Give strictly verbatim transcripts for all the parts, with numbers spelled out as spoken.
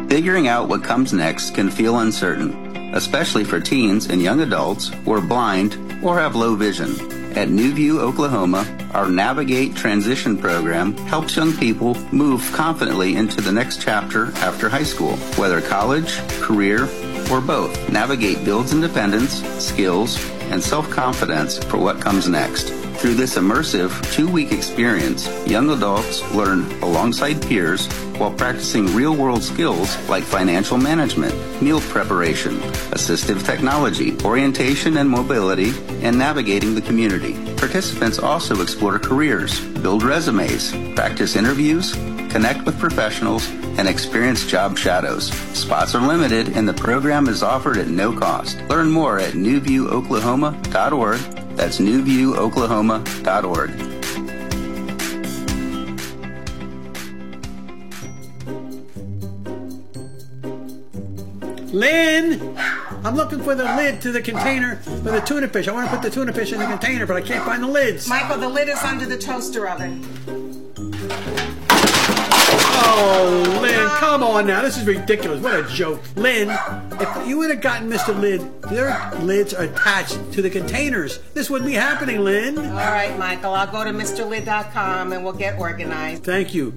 Figuring out what comes next can feel uncertain, especially for teens and young adults who are blind or have low vision. At New View, Oklahoma, our Navigate Transition program helps young people move confidently into the next chapter after high school, whether college, career, or both. Navigate builds independence, skills, and self-confidence for what comes next. Through this immersive two-week experience, young adults learn alongside peers while practicing real-world skills like financial management, meal preparation, assistive technology, orientation and mobility, and navigating the community. Participants also explore careers, build resumes, practice interviews, connect with professionals, and experience job shadows. Spots are limited, and the program is offered at no cost. Learn more at new view oklahoma dot org. That's new view oklahoma dot org. Lynn, I'm looking for the lid to the container for the tuna fish. I want to put the tuna fish in the container, but I can't find the lids. Michael, the lid is under the toaster oven. Oh, Lynn, come on now. This is ridiculous. What a joke. Lynn, if you would have gotten Mister Lid, their lids are attached to the containers. This wouldn't be happening, Lynn. All right, Michael, I'll go to Mister Lid dot com and we'll get organized. Thank you.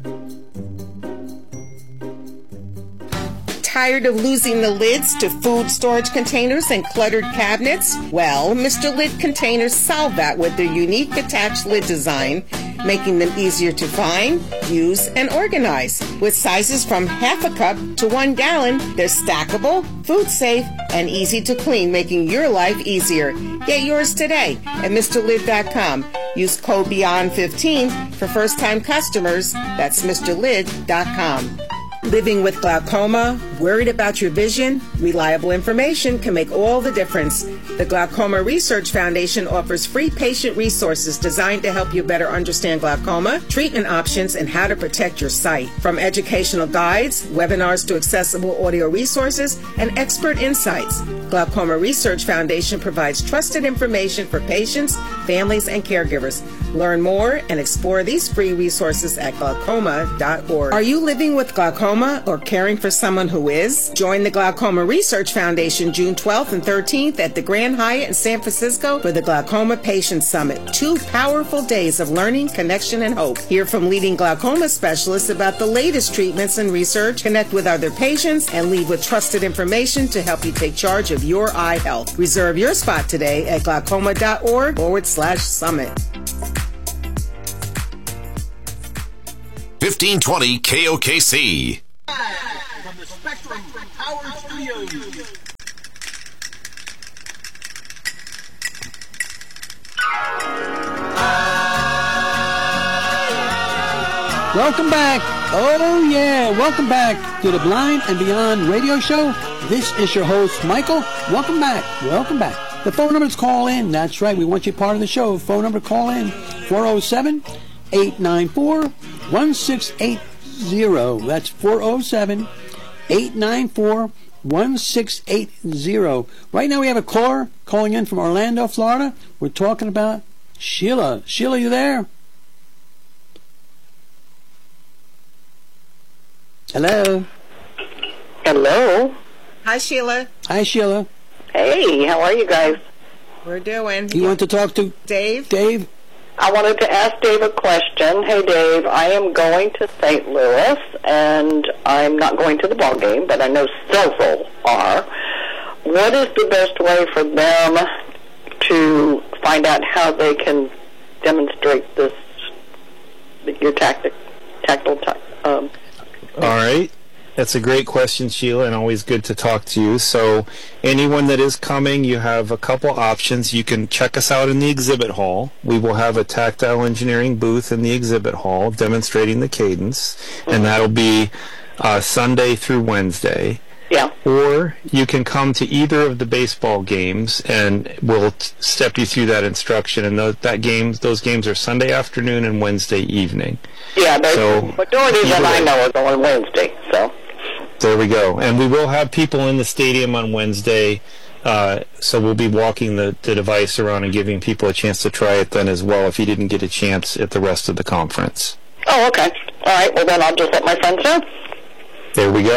Tired of losing the lids to food storage containers and cluttered cabinets? Well, Mister Lid Containers solve that with their unique attached lid design, making them easier to find, use, and organize. With sizes from half a cup to one gallon, they're stackable, food safe, and easy to clean, making your life easier. Get yours today at Mister Lid dot com. Use code Beyond fifteen for first-time customers. That's Mister Lid dot com. Living with glaucoma, worried about your vision? Reliable information can make all the difference. The Glaucoma Research Foundation offers free patient resources designed to help you better understand glaucoma, treatment options, and how to protect your sight. From educational guides, webinars to accessible audio resources, and expert insights, Glaucoma Research Foundation provides trusted information for patients, families, and caregivers. Learn more and explore these free resources at glaucoma dot org. Are you living with glaucoma or caring for someone who is? Join the Glaucoma Research Foundation June twelfth and thirteenth at the Grand Hyatt in San Francisco for the Glaucoma Patient Summit. Two powerful days of learning, connection, and hope. Hear from leading glaucoma specialists about the latest treatments and research, connect with other patients, and leave with trusted information to help you take charge of your eye health. Reserve your spot today at glaucoma dot org forward slash summit. fifteen twenty K O K C. From the Spectrum Power Studios. Welcome back. Oh, yeah. Welcome back to the Blind and Beyond radio show. This is your host, Michael. Welcome back. Welcome back. The phone number is call in. That's right. We want you part of the show. Phone number call in four oh seven, eight nine four, one six eight zero. That's four oh seven, eight nine four, one six eight zero. Right now we have a caller calling in from Orlando, Florida. We're talking about Sheila. Sheila, you there? Hello. Hello. Hi, Sheila. Hi, Sheila. Hey, how are you guys? We're doing. You want to talk to Dave? Dave? I wanted to ask Dave a question. Hey, Dave, I am going to Saint Louis, and I'm not going to the ball game, but I know several are. What is the best way for them to find out how they can demonstrate this, your tactic, tactile, um, All right. That's a great question, Sheila, and always good to talk to you. So anyone that is coming, you have a couple options. You can check us out in the exhibit hall. We will have a tactile engineering booth in the exhibit hall demonstrating the cadence, and that'll be uh, Sunday through Wednesday. Yeah. Or you can come to either of the baseball games, and we'll t- step you through that instruction. And th- that games, those games are Sunday afternoon and Wednesday evening. Yeah, the so, majority that I know is on Wednesday. So there we go. And we will have people in the stadium on Wednesday, uh, so we'll be walking the, the device around and giving people a chance to try it then as well if you didn't get a chance at the rest of the conference. Oh, okay. All right. Well, then I'll just let my friends know. There we go.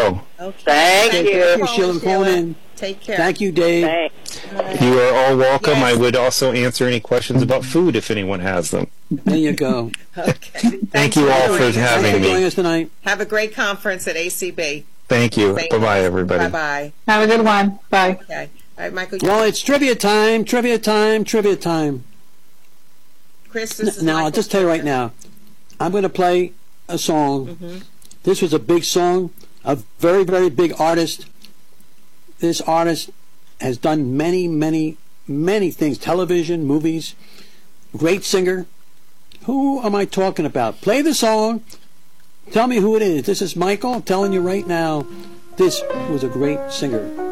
Okay. Thank Thank you. you, Sheila, for calling in. Take care. Thank you, Dave. Thanks. You are all welcome. Yes. I would also answer any questions about food if anyone has them. There you go. Okay. Thank you all for Thanks for having joining me. us tonight. Have a great conference at A C B. Thank you. Thank Bye-bye, you. everybody. Bye-bye. Have a good one. Bye. Okay. All right, Michael. you- Well, it's trivia time, trivia time, trivia time. Chris, this is Now, I'll Michael's just tell you right turn. now, I'm going to play a song. Mm-hmm. This was a big song, a very, very big artist. This artist has done many, many, many things, television, movies, great singer. Who am I talking about? Play the song. Tell me who it is. This is Michael. I'm telling you right now, this was a great singer.